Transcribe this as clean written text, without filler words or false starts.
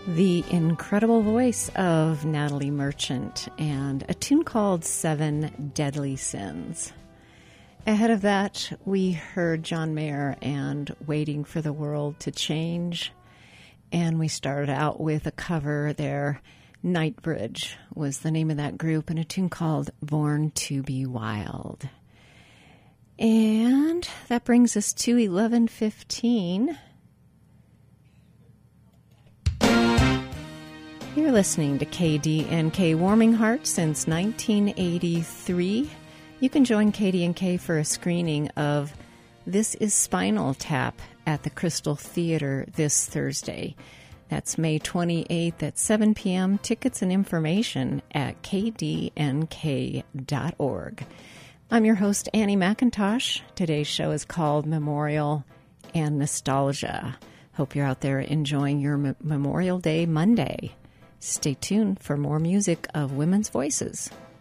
The incredible voice of Natalie Merchant and a tune called Seven Deadly Sins. Ahead of that, we heard John Mayer and Waiting for the World to Change. And we started out with a cover there. Nightbridge was the name of that group, and a tune called Born to be Wild. And that brings us to 11:15. You're listening to KDNK Warming Heart since 1983. You can join KDNK for a screening of This is Spinal Tap at the Crystal Theater this Thursday. That's May 28th at 7 p.m. Tickets and information at kdnk.org. I'm your host, Annie McIntosh. Today's show is called Memorial and Nostalgia. Hope you're out there enjoying your Memorial Day Monday. Stay tuned for more music of women's voices.